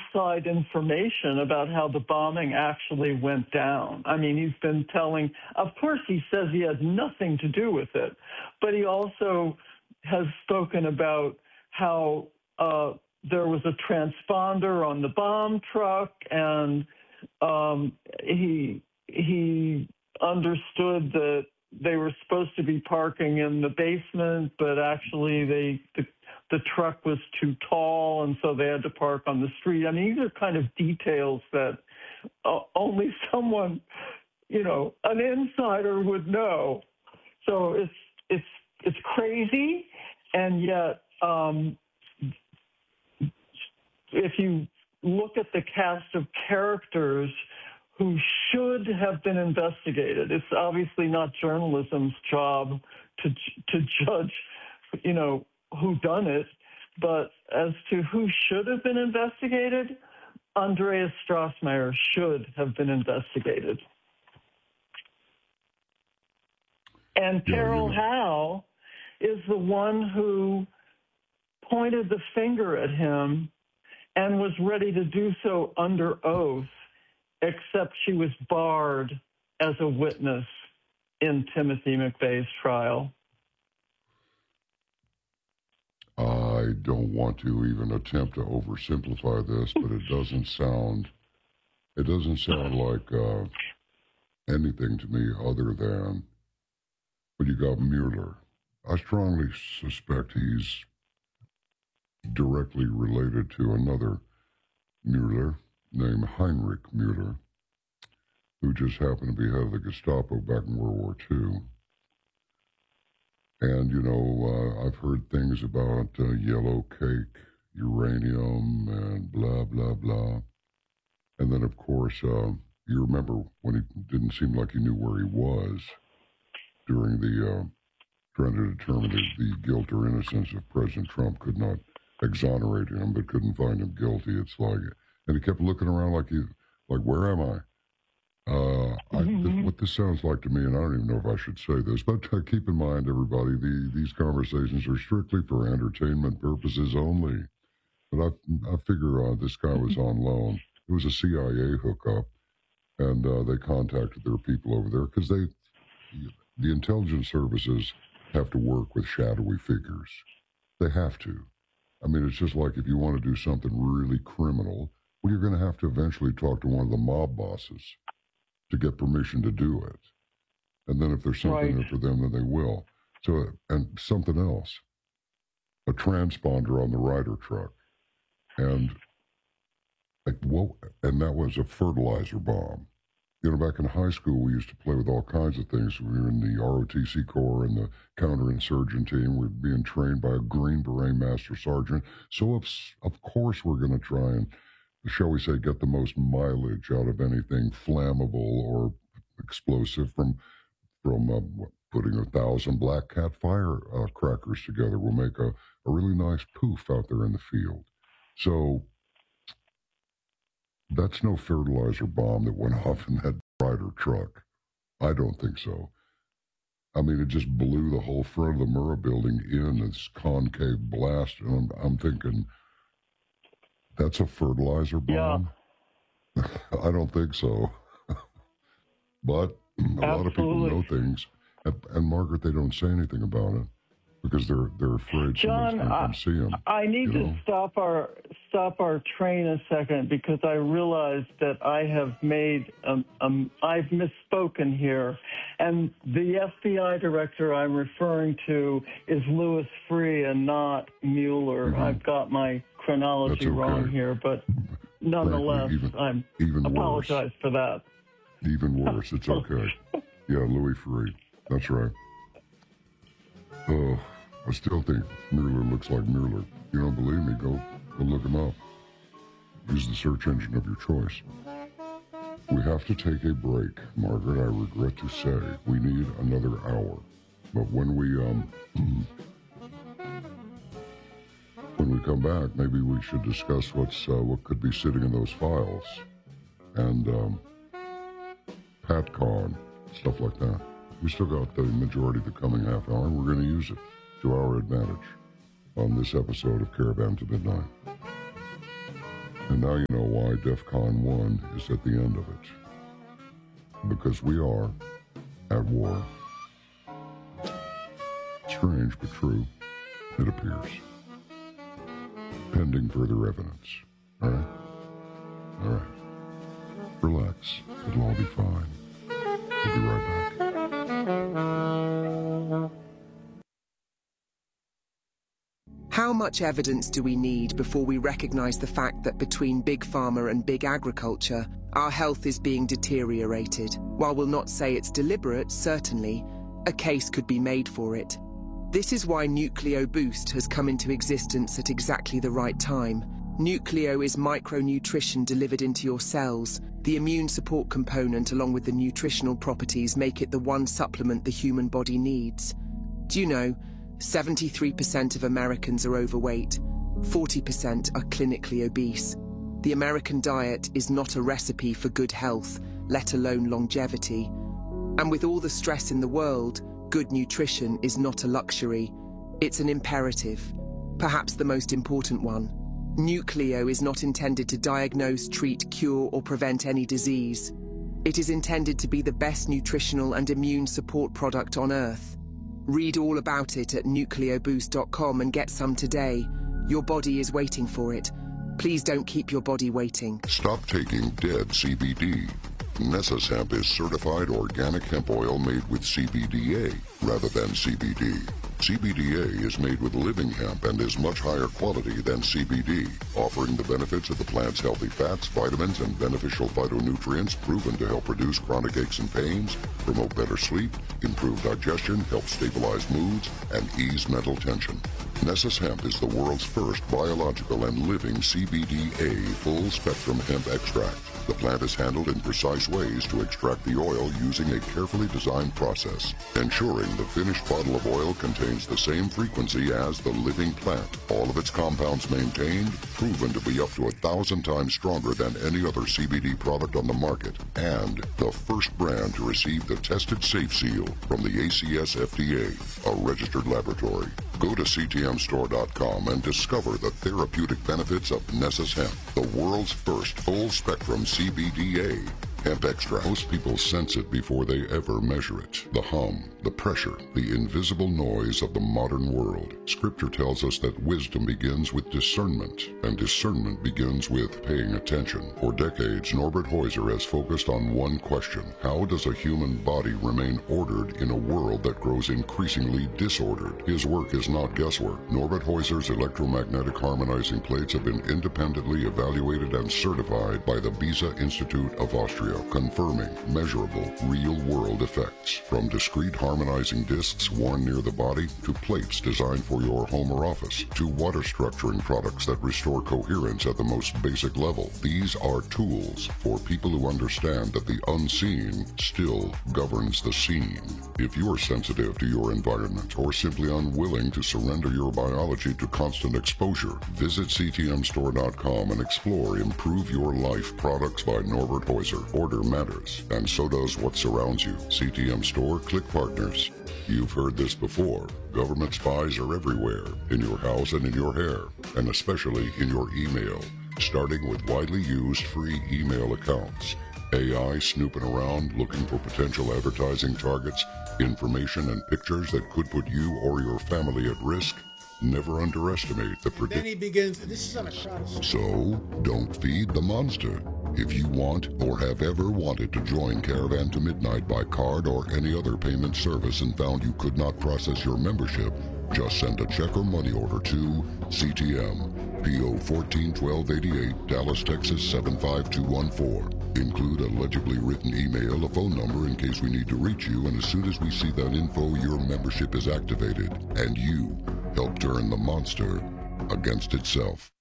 inside information about how the bombing actually went down. I mean, he's been telling, of course, he says he had nothing to do with it, but he also has spoken about how there was a transponder on the bomb truck, and he understood that they were supposed to be parking in the basement, but actually the truck was too tall, and so they had to park on the street. I mean, these are kind of details that only someone, an insider would know. So it's crazy, and yet if you look at the cast of characters who should have been investigated, it's obviously not journalism's job to judge, who done it, but as to who should have been investigated, Andreas Strassmayer should have been investigated. And Carol Howe is the one who pointed the finger at him and was ready to do so under oath, except she was barred as a witness in Timothy McVeigh's trial. I don't want to even attempt to oversimplify this, but it doesn't sound like anything to me other than when you got Mueller. I strongly suspect he's directly related to another Mueller named Heinrich Mueller, who just happened to be head of the Gestapo back in World War II. And, I've heard things about yellow cake, uranium, and blah, blah, blah. And then, of course, you remember when he didn't seem like he knew where he was during the trying to determine the guilt or innocence of President Trump, could not exonerate him, but couldn't find him guilty. It's like, and he kept looking around like, where am I? What this sounds like to me, and I don't even know if I should say this, but keep in mind, everybody, these conversations are strictly for entertainment purposes only. But I figure this guy was on loan. It was a CIA hookup, and they contacted their people over there because the intelligence services have to work with shadowy figures. They have to. I mean, it's just like if you want to do something really criminal, well, you're going to have to eventually talk to one of the mob bosses to get permission to do it. And then if there's something there for them, then they will. So, and something else, a transponder on the Ryder truck. And and that was a fertilizer bomb. Back in high school, we used to play with all kinds of things. We were in the ROTC Corps and the counterinsurgent team. We were being trained by a Green Beret Master Sergeant. So, of course, we're going to try and, shall we say, get the most mileage out of anything flammable or explosive from putting 1,000 Black Cat firecrackers together. We'll make a really nice poof out there in the field. So that's no fertilizer bomb that went off in that Ryder truck. I don't think so. I mean, it just blew the whole front of the Murrah building in this concave blast. And I'm thinking, that's a fertilizer bomb? Yeah. I don't think so. But a lot of people know things. And Margaret, they don't say anything about it because they're afraid John, someone's going to come see them. I need to stop our train a second because I realized that I have I've misspoken here. And the FBI director I'm referring to is Louis Freeh and not Mueller. Mm-hmm. I've got my chronology wrong here, but nonetheless, I apologize for that. Even worse, it's okay. Yeah, Louis Freeh. That's right. Oh, I still think Mueller looks like Mueller. You don't believe me? Go look him up. Use the search engine of your choice. We have to take a break, Margaret. I regret to say we need another hour. But when we come back, maybe we should discuss what could be sitting in those files, and PatCon, stuff like that. We still got the majority of the coming half hour, and we're going to use it to our advantage on this episode of Caravan to Midnight. And And now you know why DEFCON 1 is at the end of it. Because we are at war. Strange but true, it appears. Pending further evidence. All right? All right. Relax. It'll all be fine. We'll be right back. How much evidence do we need before we recognize the fact that between Big Pharma and Big Agriculture, our health is being deteriorated? While we'll not say it's deliberate, certainly, a case could be made for it. This is why Nucleo Boost has come into existence at exactly the right time. Nucleo is micronutrition delivered into your cells. The immune support component along with the nutritional properties make it the one supplement the human body needs. Do you know, 73% of Americans are overweight, 40% are clinically obese. The American diet is not a recipe for good health, let alone longevity. And with all the stress in the world, good nutrition is not a luxury. It's an imperative, perhaps the most important one. Nucleo is not intended to diagnose, treat, cure, or prevent any disease. It is intended to be the best nutritional and immune support product on Earth. Read all about it at nucleoboost.com and get some today. Your body is waiting for it. Please don't keep your body waiting. Stop taking dead CBD. Nessus Hemp is certified organic hemp oil made with CBDA rather than CBD. CBDA is made with living hemp and is much higher quality than CBD, offering the benefits of the plant's healthy fats, vitamins, and beneficial phytonutrients proven to help reduce chronic aches and pains, promote better sleep, improve digestion, help stabilize moods, and ease mental tension. Nessus Hemp is the world's first biological and living CBDA full-spectrum hemp extract. The plant is handled in precise ways to extract the oil using a carefully designed process, ensuring the finished bottle of oil contains the same frequency as the living plant. All of its compounds maintained, proven to be up to 1,000 times stronger than any other CBD product on the market, and the first brand to receive the Tested Safe Seal from the ACS FDA, a registered laboratory. Go to ctmstore.com and discover the therapeutic benefits of Nessus Hemp, the world's first full-spectrum CBDA hemp extract. Most people sense it before they ever measure it. The hum, the pressure, the invisible noise of the modern world. Scripture tells us that wisdom begins with discernment, and discernment begins with paying attention. For decades, Norbert Heuser has focused on one question: how does a human body remain ordered in a world that grows increasingly disordered? His work is not guesswork. Norbert Heuser's electromagnetic harmonizing plates have been independently evaluated and certified by the Beza Institute of Austria, confirming measurable, real-world effects. From discrete harmonizing discs worn near the body, to plates designed for your home or office, to water structuring products that restore coherence at the most basic level. These are tools for people who understand that the unseen still governs the seen. If you are sensitive to your environment or simply unwilling to surrender your biology to constant exposure, visit ctmstore.com and explore Improve Your Life products by Norbert Heuser. Order matters, and so does what surrounds you. CTM Store, click partners. You've heard this before. Government spies are everywhere, in your house and in your hair, and especially in your email, starting with widely used free email accounts. AI snooping around looking for potential advertising targets, information and pictures that could put you or your family at risk. Never underestimate the Then he begins, this is on a shot. So, don't feed the monster. If you want or have ever wanted to join Caravan to Midnight by card or any other payment service and found you could not process your membership, just send a check or money order to CTM, PO 141288, Dallas, Texas 75214. Include a legibly written email, a phone number in case we need to reach you, and as soon as we see that info, your membership is activated, and you help turn the monster against itself.